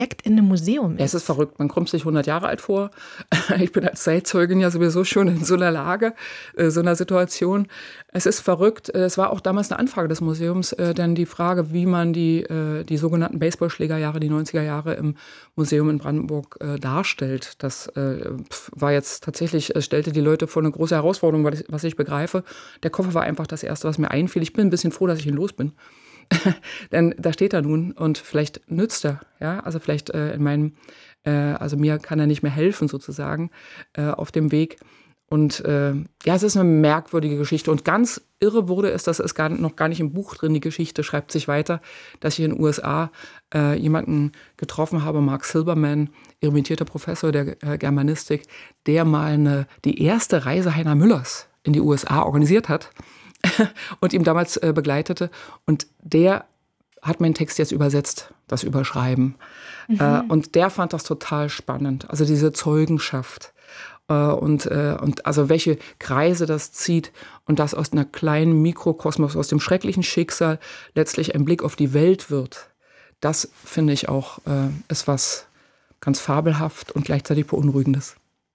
Projekt in einem Museum ist. Ja, es ist verrückt. Man kommt sich 100 Jahre alt vor. Ich bin als Zeitzeugin ja sowieso schon in so einer Lage, so einer Situation. Es ist verrückt. Es war auch damals eine Anfrage des Museums, denn die Frage, wie man die sogenannten Baseballschlägerjahre, die 90er Jahre im Museum in Brandenburg darstellt, das war jetzt tatsächlich, es stellte die Leute vor eine große Herausforderung, was ich begreife. Der Koffer war einfach das Erste, was mir einfiel. Ich bin ein bisschen froh, dass ich ihn los bin. Denn da steht er nun und vielleicht nützt er, ja, also vielleicht also mir kann er nicht mehr helfen sozusagen auf dem Weg. Und es ist eine merkwürdige Geschichte. Und ganz irre wurde es, das ist noch gar nicht im Buch drin, die Geschichte schreibt sich weiter, dass ich in den USA jemanden getroffen habe, Mark Silberman, emeritierter Professor der Germanistik, der mal die erste Reise Heiner Müllers in die USA organisiert hat. Und ihm damals begleitete. Und der hat meinen Text jetzt übersetzt, das Überschreiben. Und der fand das total spannend. Also diese Zeugenschaft. Und also welche Kreise das zieht. Und das aus einer kleinen Mikrokosmos, aus dem schrecklichen Schicksal letztlich ein Blick auf die Welt wird. Das finde ich auch ist was ganz fabelhaft und gleichzeitig Beunruhigendes.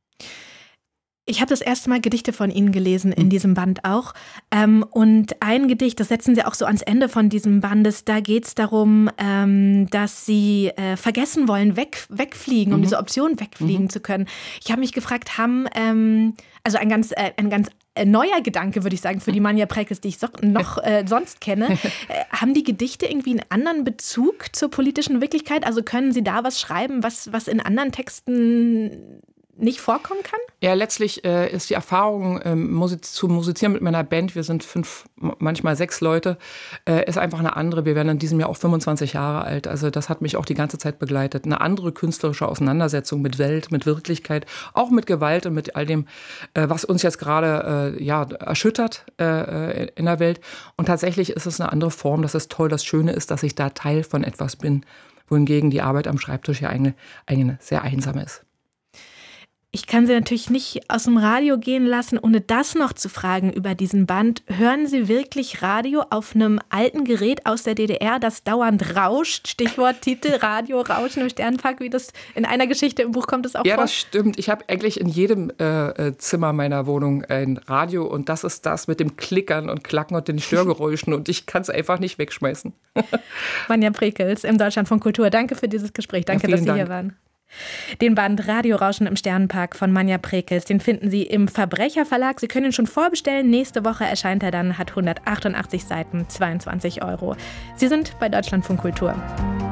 Ich habe das erste Mal Gedichte von Ihnen gelesen, in diesem Band auch. Und ein Gedicht, das setzen Sie auch so ans Ende von diesem Bandes, da geht es darum, dass Sie vergessen wollen, wegfliegen, um diese Option wegfliegen zu können. Ich habe mich gefragt, also ein ganz neuer Gedanke, würde ich sagen, für die Manja Prekels, die ich noch sonst kenne. Haben die Gedichte irgendwie einen anderen Bezug zur politischen Wirklichkeit? Also können Sie da was schreiben, was in anderen Texten nicht vorkommen kann? Ja, letztlich ist die Erfahrung zu musizieren mit meiner Band, wir sind 5, manchmal 6 Leute, ist einfach eine andere. Wir werden in diesem Jahr auch 25 Jahre alt. Also das hat mich auch die ganze Zeit begleitet. Eine andere künstlerische Auseinandersetzung mit Welt, mit Wirklichkeit, auch mit Gewalt und mit all dem, was uns jetzt gerade erschüttert in der Welt. Und tatsächlich ist es eine andere Form. Das ist toll. Das Schöne ist, dass ich da Teil von etwas bin, wohingegen die Arbeit am Schreibtisch ja eine sehr einsame ist. Ich kann Sie natürlich nicht aus dem Radio gehen lassen, ohne das noch zu fragen über diesen Band. Hören Sie wirklich Radio auf einem alten Gerät aus der DDR, das dauernd rauscht? Stichwort Titel, Radio, Rauschen im Sternenpark, wie das in einer Geschichte im Buch kommt es auch vor? Ja, das stimmt. Ich habe eigentlich in jedem Zimmer meiner Wohnung ein Radio und das ist das mit dem Klickern und Klacken und den Störgeräuschen und ich kann es einfach nicht wegschmeißen. Manja Prekels im Deutschlandfunk Kultur. Danke für dieses Gespräch. Danke, dass Sie hier waren. Den Band Radiorauschen im Sternenpark von Manja Prekels, den finden Sie im Verbrecherverlag. Sie können ihn schon vorbestellen. Nächste Woche erscheint er dann, hat 188 Seiten, 22 €. Sie sind bei Deutschlandfunk Kultur.